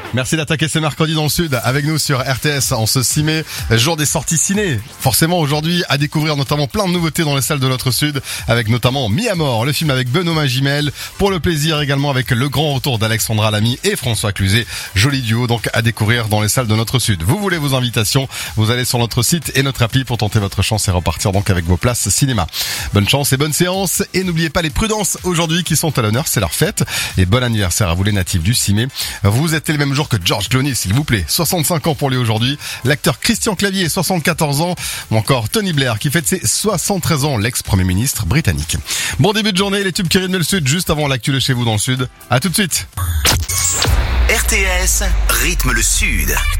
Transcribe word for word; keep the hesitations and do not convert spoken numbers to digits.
Merci d'attaquer ce mercredi dans le Sud avec nous sur R T S en ce six mai, jour des sorties ciné. Forcément aujourd'hui à découvrir notamment plein de nouveautés dans les salles de notre Sud, avec notamment Mi à mort, le film avec Benoît Magimel, pour le plaisir également avec le grand retour d'Alexandra Lamy et François Cluzet. Joli duo donc à découvrir dans les salles de notre Sud. Vous voulez vos invitations, vous allez sur notre site et notre appli pour tenter votre chance et repartir donc avec vos places cinéma. Bonne chance et bonne séance, et n'oubliez pas les prudences aujourd'hui qui sont à l'honneur, c'est leur fête. Et bon anniversaire à vous les natifs du six mai. Vous êtes le même jour que George Clooney, s'il vous plaît. soixante-cinq ans pour lui aujourd'hui. L'acteur Christian Clavier, soixante-quatorze ans. Ou encore Tony Blair, qui fête ses soixante-treize ans, l'ex-premier ministre britannique. Bon début de journée, les tubes qui rythment le Sud, juste avant l'actu de chez vous dans le Sud. À tout de suite. R T S rythme le Sud.